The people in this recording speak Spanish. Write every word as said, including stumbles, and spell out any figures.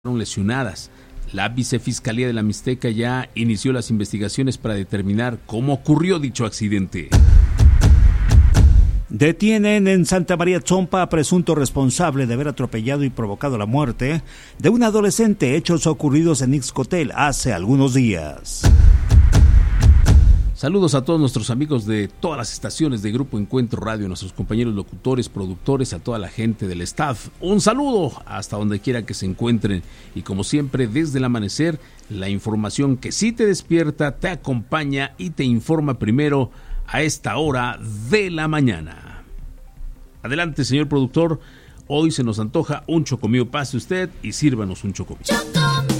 lesionadas. La Vicefiscalía de la Mixteca ya inició las investigaciones para determinar cómo ocurrió dicho accidente. Detienen en Santa María Tzompa a presunto responsable de haber atropellado y provocado la muerte de un adolescente, hechos ocurridos en Ixcotel hace algunos días. Saludos a todos nuestros amigos de todas las estaciones de Grupo Encuentro Radio, nuestros compañeros locutores, productores, a toda la gente del staff. Un saludo hasta donde quiera que se encuentren. Y como siempre, desde el amanecer, la información que sí te despierta, te acompaña y te informa primero a esta hora de la mañana. Adelante, señor productor. Hoy se nos antoja un chocomillo. Pase usted y sírvanos un chocomillo.